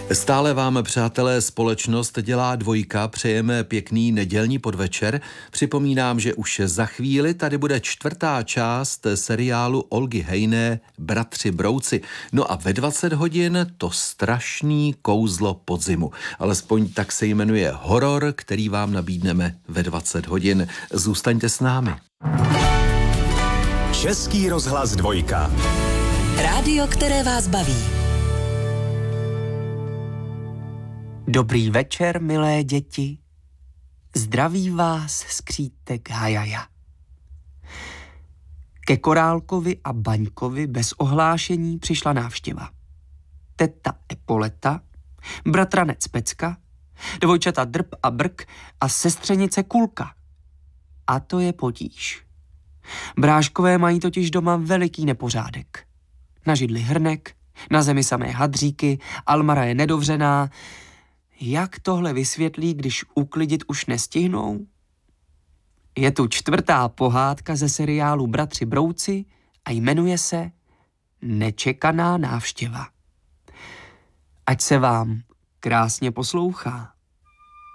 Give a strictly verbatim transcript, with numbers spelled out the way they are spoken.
Stále vám, přátelé, společnost dělá dvojka, přejeme pěkný nedělní podvečer. Připomínám, že už za chvíli tady bude čtvrtá část seriálu Olgy Hejné Bratři Brouci. No a ve dvacet hodin to strašný kouzlo podzimu. Alespoň tak se jmenuje horor, který vám nabídneme ve dvacet hodin. Zůstaňte s námi. Český rozhlas dvojka. Rádio, které vás baví. Dobrý večer, milé děti. Zdraví vás skřítek Hajaja. Ke Korálkovi a Baňkovi bez ohlášení přišla návštěva. Teta Epoleta, bratranec Pecka, dvojčata Drb a Brk a sestřenice Kulka. A to je potíž. Bráškové mají totiž doma veliký nepořádek. Na židli hrnek, na zemi samé hadříky, almara je nedovřená. Jak tohle vysvětlí, když uklidit už nestihnou? Je tu čtvrtá pohádka ze seriálu Bratři Brouci a jmenuje se Nečekaná návštěva. Ať se vám krásně poslouchá.